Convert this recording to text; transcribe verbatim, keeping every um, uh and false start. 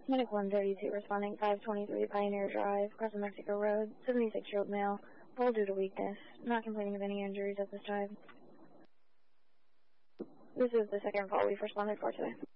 Medic one thirty-two responding five twenty-three Pioneer Drive, across the Mexico Road, seventy-six-year-old male, full due to weakness, not complaining of any injuries at this time. This is the second call we've responded for today.